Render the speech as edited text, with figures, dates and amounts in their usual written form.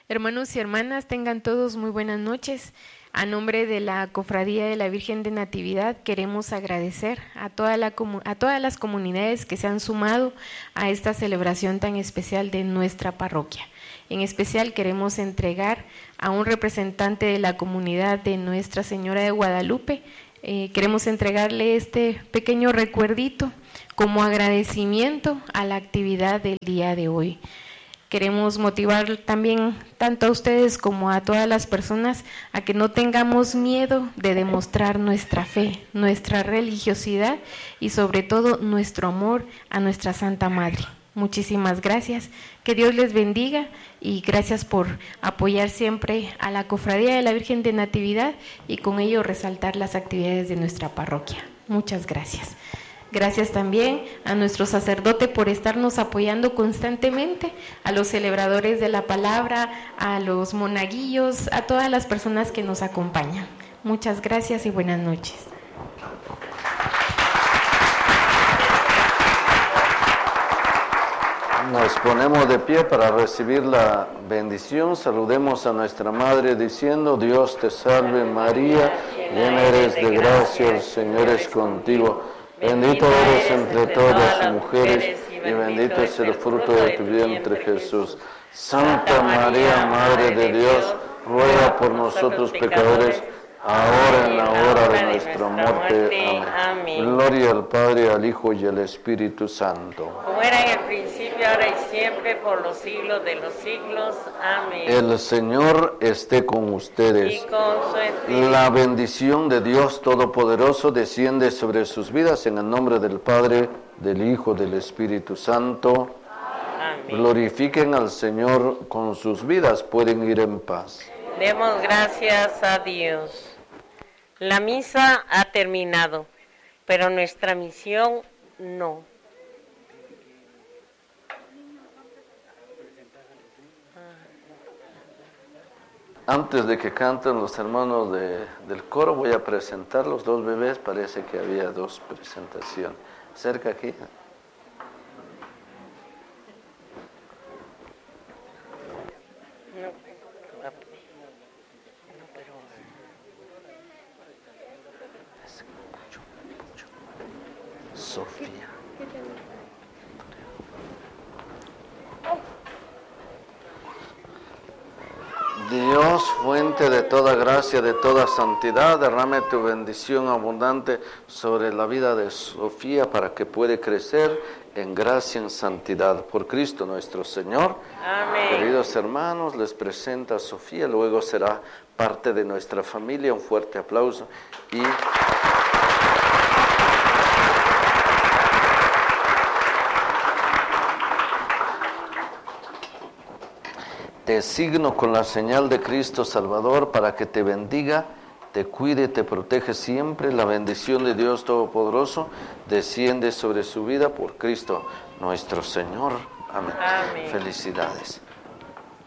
Hermanos y hermanas, tengan todos muy buenas noches. A nombre de la Cofradía de la Virgen de Natividad queremos agradecer a todas las comunidades que se han sumado a esta celebración tan especial de nuestra parroquia. En especial queremos entregar a un representante de la comunidad de Nuestra Señora de Guadalupe. Queremos entregarle este pequeño recuerdito como agradecimiento a la actividad del día de hoy. Queremos motivar también tanto a ustedes como a todas las personas a que no tengamos miedo de demostrar nuestra fe, nuestra religiosidad y sobre todo nuestro amor a nuestra Santa Madre. Muchísimas gracias, que Dios les bendiga y gracias por apoyar siempre a la Cofradía de la Virgen de Natividad y con ello resaltar las actividades de nuestra parroquia. Muchas gracias. Gracias también a nuestro sacerdote por estarnos apoyando constantemente, a los celebradores de la palabra, a los monaguillos, a todas las personas que nos acompañan. Muchas gracias y buenas noches. Nos ponemos de pie para recibir la bendición. Saludemos a nuestra Madre diciendo: Dios te salve María, llena eres de gracia, el Señor es contigo. Bendita eres entre todas las mujeres y bendito es el fruto de tu vientre Jesús. Santa María, Madre de Dios, ruega por nosotros pecadores, ahora en la hora de nuestra muerte. Amén. Gloria al Padre, al Hijo y al Espíritu Santo. Como era en el principio, ahora y siempre, por los siglos de los siglos. Amén. El Señor esté con ustedes. Y con su espíritu. La bendición de Dios Todopoderoso desciende sobre sus vidas en el nombre del Padre, del Hijo, del Espíritu Santo. Amén. Glorifiquen al Señor con sus vidas, pueden ir en paz. Demos gracias a Dios. La misa ha terminado, pero nuestra misión no. Antes de que canten los hermanos del coro, voy a presentar los dos bebés. Parece que había dos presentaciones. Cerca aquí. Sofía. Dios, fuente de toda gracia, de toda santidad, derrame tu bendición abundante sobre la vida de Sofía para que pueda crecer en gracia, en santidad. Por Cristo nuestro Señor. Amén. Queridos hermanos, les presenta a Sofía, luego será parte de nuestra familia. Un fuerte aplauso y... Te signo con la señal de Cristo Salvador para que te bendiga, te cuide, te protege siempre. La bendición de Dios Todopoderoso desciende sobre su vida por Cristo nuestro Señor. Amén. Amén. Felicidades.